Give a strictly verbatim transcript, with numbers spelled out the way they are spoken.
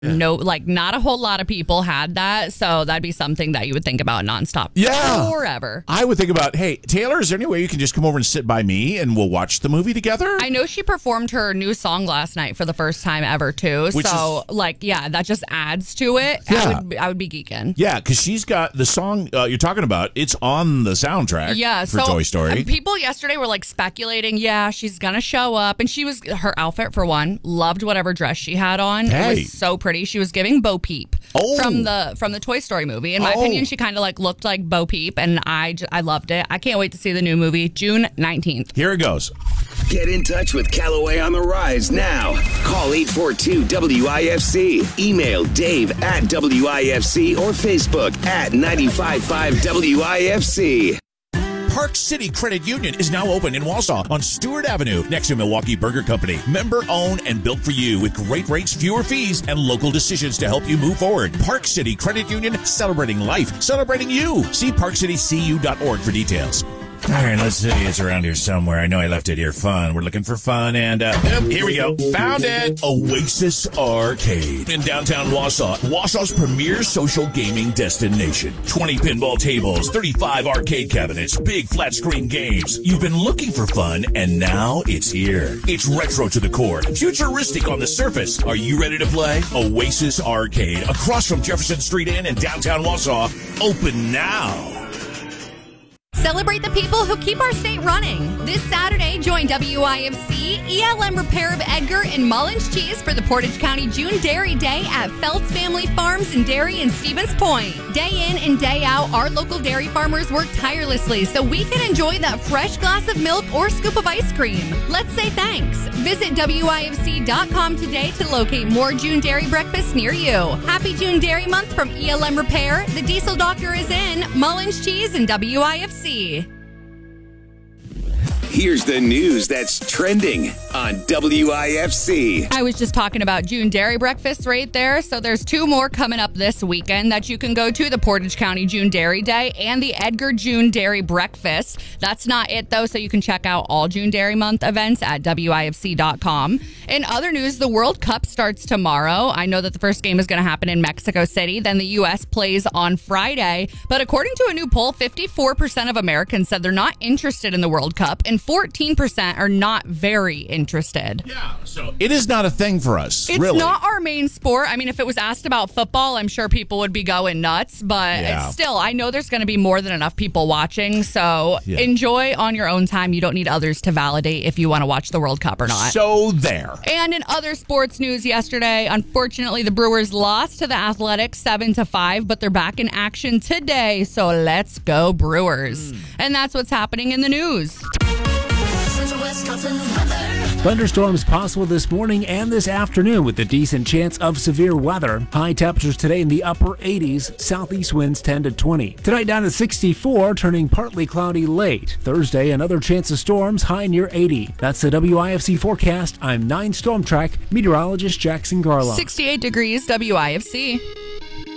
Yeah. No, like not a whole lot of people had that, so that'd be something that you would think about nonstop. Yeah, forever. I would think about, hey, Taylor, is there any way you can just come over and sit by me and we'll watch the movie together? I know she performed her new song last night for the first time ever too. Which so, is, like, yeah, that just adds to it. Yeah. I would, be, I would be geeking. Yeah, because she's got the song uh, you're talking about. It's on the soundtrack. Yeah, for so Toy Story. People yesterday were like speculating, yeah, she's gonna show up, and she was her outfit for one. Loved whatever dress she had on. Hey. It was so pretty. She was giving Bo Peep oh. from the from the Toy Story movie. In my oh. opinion, she kind of like looked like Bo Peep, and I j- I loved it. I can't wait to see the new movie June nineteenth. Here it goes. Get in touch with Callaway on the Rise now. Call eight four two W I F C. Email Dave at W I F C or Facebook at ninety-five point five W I F C. Park City Credit Union is now open in Wausau on Stewart Avenue next to Milwaukee Burger Company. Member owned and built for you with great rates, fewer fees, and local decisions to help you move forward. Park City Credit Union, celebrating life, celebrating you. See park city c u dot org for details. All right, let's see. It's around here somewhere. I know I left it here. Fun. We're looking for fun, and uh, yep, here we go. Found it. Oasis Arcade in downtown Wausau. Wausau's premier social gaming destination. twenty pinball tables, thirty-five arcade cabinets, big flat screen games. You've been looking for fun, and now it's here. It's retro to the core, futuristic on the surface. Are you ready to play? Oasis Arcade, across from Jefferson Street Inn in downtown Wausau. Open now. Celebrate the people who keep our state running. This Saturday, join W I F C, E L M Repair of Edgar, and Mullins Cheese for the Portage County June Dairy Day at Feltz Family Farms and Dairy in Stevens Point. Day in and day out, our local dairy farmers work tirelessly so we can enjoy that fresh glass of milk or scoop of ice cream. Let's say thanks. Visit W I F C dot com today to locate more June Dairy breakfasts near you. Happy June Dairy Month from E L M Repair. The Diesel Doctor is in, Mullins Cheese, and W I F C. Here's the news that's trending on W I F C. I was just talking about June Dairy Breakfast right there. So there's two more coming up this weekend that you can go to, the Portage County June Dairy Day and the Edgar June Dairy Breakfast. That's not it, though, so you can check out all June Dairy Month events at W I F C dot com. In other news, the World Cup starts tomorrow. I know that the first game is going to happen in Mexico City. Then the U S plays on Friday. But according to a new poll, fifty-four percent of Americans said they're not interested in the World Cup, and fourteen percent are not very interested. Yeah, so it is not a thing for us, It's really. not our main sport. I mean, if it was asked about football, I'm sure people would be going nuts. But Yeah. it's still, I know there's going to be more than enough people watching. So Yeah. enjoy on your own time. You don't need others to validate if you want to watch the World Cup or not. So there. And in other sports news yesterday, unfortunately, the Brewers lost to the Athletics seven to five, but they're back in action today. So let's go Brewers. Mm. And that's what's happening in the news. Thunderstorms possible this morning and this afternoon with a decent chance of severe weather. High temperatures today in the upper eighties, southeast winds ten to twenty. Tonight down to sixty-four, turning partly cloudy late. Thursday, another chance of storms, high near eighty. That's the W I F C forecast. I'm nine Storm Track meteorologist Jackson Garlow. sixty-eight degrees, W I F C.